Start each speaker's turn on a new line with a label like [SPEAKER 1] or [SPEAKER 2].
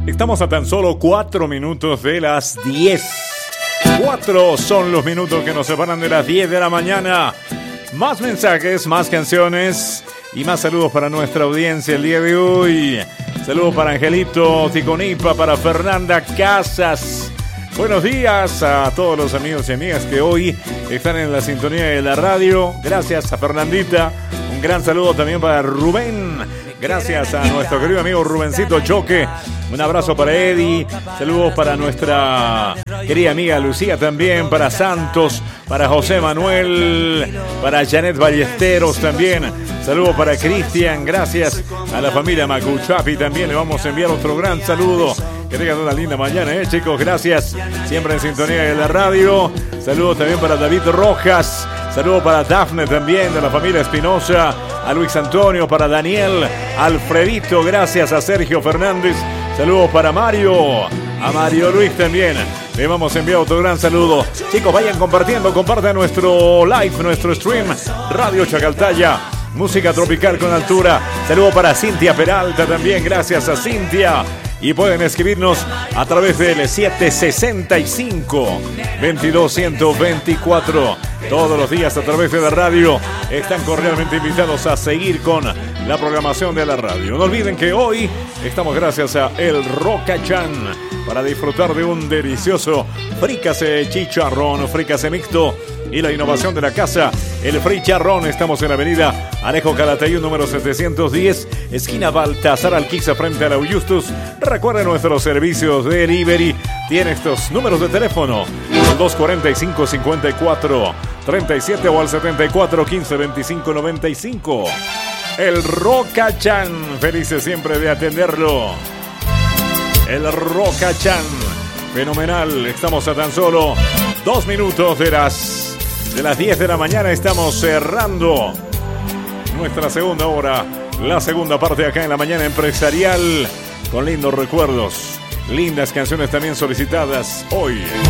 [SPEAKER 1] Estamos a tan solo 4 minutos de las 10. 4 son los minutos que nos separan de las 10 de la mañana. Más mensajes, más canciones y más saludos para nuestra audiencia el día de hoy. Saludos para Angelito Ticonipa, para Fernanda Casas. Buenos días a todos los amigos y amigas que hoy están en la sintonía de la radio. Gracias a Fernandita. Un gran saludo también para Rubén. Gracias a nuestro querido amigo Rubencito Choque. Un abrazo para Eddie. Saludos para nuestra querida amiga Lucía también. Para Santos. Para José Manuel. Para Janet Ballesteros también. Saludos para Cristian. Gracias a la familia Macuchapi también. Le vamos a enviar otro gran saludo. Que tengan una linda mañana, chicos. Gracias. Siempre en sintonía de la radio. Saludos también para David Rojas. Saludos para Dafne también, de la familia Espinosa. A Luis Antonio, para Daniel. Alfredito, gracias a Sergio Fernández. Saludos para Mario. A Mario Luis también. Le vamos a enviar otro gran saludo. Chicos, vayan compartiendo. Compartan nuestro live, nuestro stream. Radio Chacaltaya. Música tropical con altura. Saludos para Cintia Peralta también. Gracias a Cintia. Y pueden escribirnos a través del 765-22-124. Todos los días a través de la radio. Están cordialmente invitados a seguir con la programación de la radio. No olviden que hoy estamos gracias a El Rocachan para disfrutar de un delicioso fricase chicharrón, fricase mixto y la innovación de la casa, el Fricharrón. Estamos en la avenida Alejo Calatayud, número 710, esquina Baltasar Alquiza, frente a la Justus. Recuerden nuestros servicios de delivery. Tiene estos números de teléfono: al 245-54-37 o al 74-15-25-95. El Rocachan, felices siempre de atenderlo. El Rocachan, fenomenal. Estamos a tan solo 2 minutos de las 10 de la mañana. Estamos cerrando nuestra segunda hora, la segunda parte acá en la mañana empresarial, con lindos recuerdos, lindas canciones también solicitadas hoy.